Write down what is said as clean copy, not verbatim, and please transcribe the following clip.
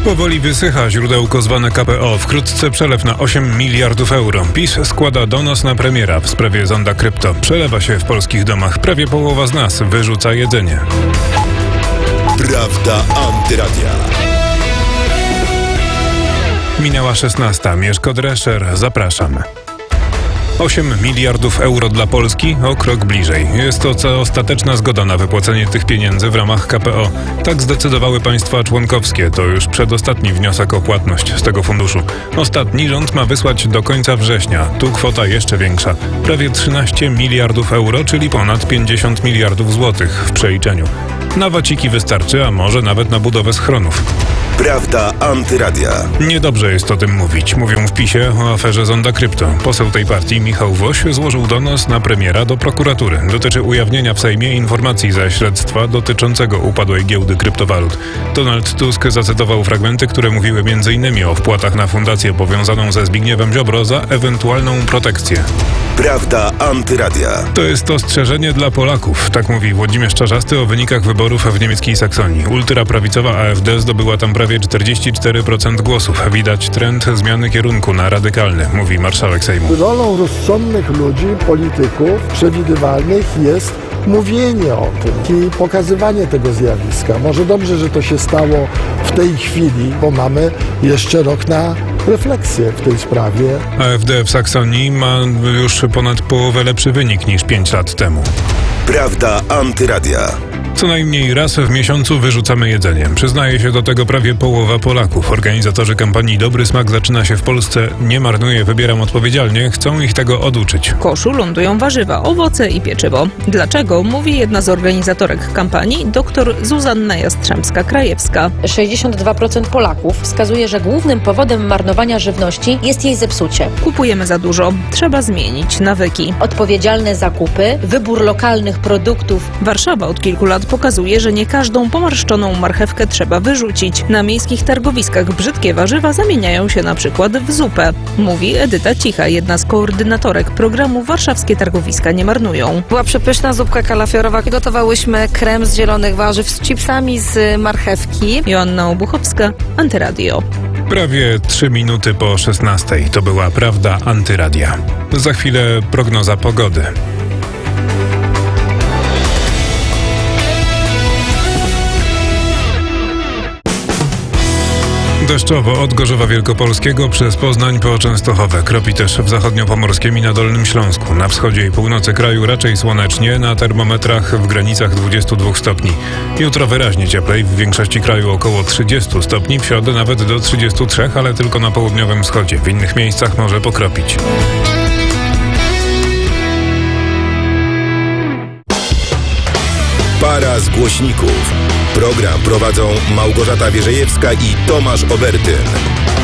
Powoli wysycha źródełko zwane KPO. Wkrótce przelew na 8 miliardów euro. PiS składa donos na premiera w sprawie zonda krypto. Przelewa się w polskich domach. Prawie połowa z nas wyrzuca jedzenie. Prawda Antyradia. Minęła 16. Mieszko Drescher. Zapraszam. 8 miliardów euro dla Polski, o krok bliżej. Jest to ostateczna zgoda na wypłacenie tych pieniędzy w ramach KPO. Tak zdecydowały państwa członkowskie. To już przedostatni wniosek o płatność z tego funduszu. Ostatni rząd ma wysłać do końca września. Tu kwota jeszcze większa. Prawie 13 miliardów euro, czyli ponad 50 miliardów złotych w przeliczeniu. Na waciki wystarczy, a może nawet na budowę schronów. Prawda Antyradia. Niedobrze jest o tym mówić. Mówią w PiS-ie o aferze zonda krypto. Poseł tej partii Michał Woś złożył donos na premiera do prokuratury. Dotyczy ujawnienia w Sejmie informacji ze śledztwa dotyczącego upadłej giełdy kryptowalut. Donald Tusk zacytował fragmenty, które mówiły m.in. o wpłatach na fundację powiązaną ze Zbigniewem Ziobro za ewentualną protekcję. Prawda Antyradia. To jest ostrzeżenie dla Polaków. Tak mówi Włodzimierz Czarzasty o wynikach wyborów w niemieckiej Saksonii. Ultraprawicowa AfD zdobyła tam prawie 44% głosów. Widać trend zmiany kierunku na radykalny, mówi marszałek Sejmu. Rolą rozsądnych ludzi, polityków, przewidywalnych jest mówienie o tym i pokazywanie tego zjawiska. Może dobrze, że to się stało w tej chwili, bo mamy jeszcze rok na refleksję w tej sprawie. AfD w Saksonii ma już ponad połowę lepszy wynik niż 5 lat temu. Prawda Antyradia. Co najmniej raz w miesiącu wyrzucamy jedzenie. Przyznaje się do tego prawie połowa Polaków. Organizatorzy kampanii Dobry Smak zaczyna się w Polsce. Nie marnuję, wybieram odpowiedzialnie. Chcą ich tego oduczyć. W koszu lądują warzywa, owoce i pieczywo. Dlaczego? Mówi jedna z organizatorek kampanii, dr Zuzanna Jastrzębska-Krajewska. 62% Polaków wskazuje, że głównym powodem marnowania żywności jest jej zepsucie. Kupujemy za dużo. Trzeba zmienić nawyki. Odpowiedzialne zakupy, wybór lokalnych produktów. Warszawa od kilku lat pokazuje, że nie każdą pomarszczoną marchewkę trzeba wyrzucić. Na miejskich targowiskach brzydkie warzywa zamieniają się na przykład w zupę. Mówi Edyta Cicha, jedna z koordynatorek programu Warszawskie Targowiska nie marnują. Była przepyszna zupka kalafiorowa. Gotowałyśmy krem z zielonych warzyw z chipsami z marchewki. Joanna Obuchowska, Antyradio. Prawie 3 minuty po 16. To była Prawda Antyradia. Za chwilę prognoza pogody. Deszczowo od Gorzowa Wielkopolskiego przez Poznań po Częstochowę. Kropi też w zachodniopomorskim i na Dolnym Śląsku. Na wschodzie i północy kraju raczej słonecznie, na termometrach w granicach 22 stopni. Jutro wyraźnie cieplej, w większości kraju około 30 stopni, w środę nawet do 33, ale tylko na południowym wschodzie. W innych miejscach może pokropić. Para z głośników. Program prowadzą Małgorzata Wierzejewska i Tomasz Obertyn.